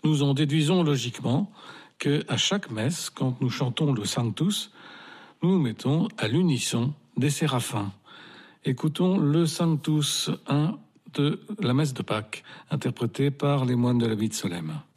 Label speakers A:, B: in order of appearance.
A: nous en déduisons logiquement qu'à chaque messe, quand nous chantons le Sanctus, nous nous mettons à l'unisson des séraphins. Écoutons le Sanctus 1 de la messe de Pâques, interprété par les moines de la vie de Solesmes.